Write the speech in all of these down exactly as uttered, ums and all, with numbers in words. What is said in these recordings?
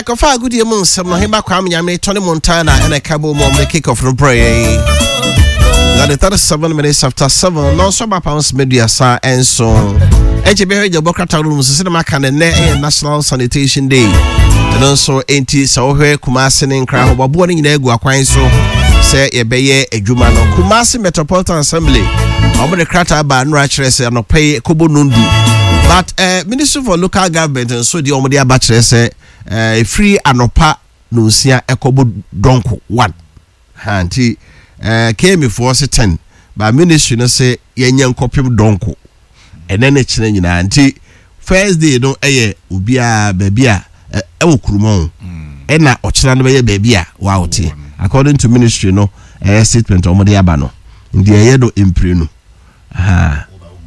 kofa good ye mun sem no heba kwam nyame Tony Montana and a cabo mom the kick off no pray. Now the thirty-seven minutes after seven, no so pounds media sa and so. H B your Bokata room cinema can and National Sanitation Day. And also anti so here Kumasi in crowd but born in Ego Aquine so say a beye a Jumano Kumasi Metropolitan Assembly. I'm the crata ban ratchet and pay Kobo Nundu. But uh, Ministry for Local Government and so the Omodia Bachelor say uh, free anopa nusia ekobo donko one. Hanti uh, came before say ten. But Ministry no say yenyan kopim donko. And then it's na anti first day no eye ubia baby a ewo kurumon. E na ochira no be baby a wa oti. According to Ministry no uh, statement Omodia ba no. Ndi eye do impre no. Aha.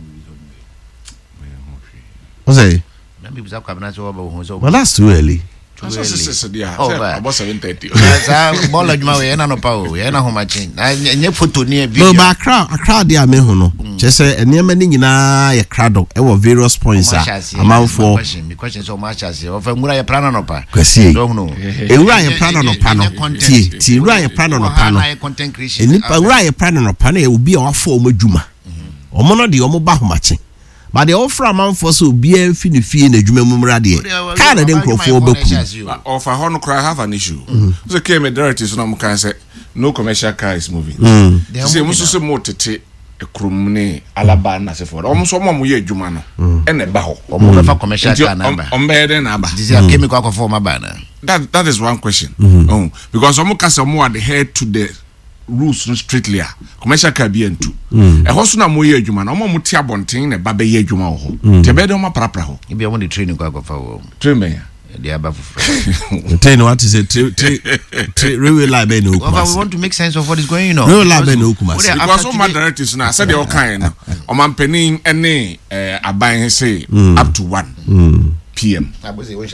What's that? Well, that's too early. Too early. Oh, about seven thirty. Yes, ball of my no power. I know how much. And you put to near no, but a crowd, a crowd, dear Mehono. Just say, and near many in a crowd of various points. Amount for the question so much as you offer Murray plan on a pack. Question. Don't know. A Ryan plan on a panel. T. Ryan plan on a panel. Content creation. And if a Ryan plan on a panel, it will be our former Juma. Or mono the Omobahu matching. But the offer amount for so be a fin in a Juma Mumradi. Canada didn't go for Boku. Or for Hono cry have an issue. So came a director, so no can say no commercial car is moving. They say, Musu Mote, a crumne, Alabama, as for almost one more year Jumano and a bow or more of a commercial car on bed and Abba. This is a chemical form of banner. That that is one question. Oh, because Omukasa more adhere to the rules strictly commercial car be and two. A horse na moye juma na mo mutia bonten na ba be ye juma ho. Te be de mo prapra ho. E be won the training kwa kwa wo. Train me. They are above. Train what is it? Railway line be no Kumasi. We want to make sense of what is going on. Railway line be no Kumasi. Because all my directors now said they all kind. O man penin any eh aban say up to one p m.